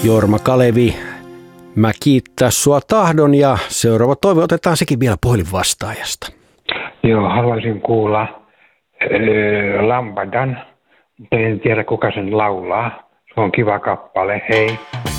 Jorma Kalevi, mä kiittää sua tahdon ja seuraava toive otetaan sekin vielä puhelinvastaajasta. Joo, haluaisin kuulla Lambadan, mutta en tiedä kuka sen laulaa. Se on kiva kappale, hei.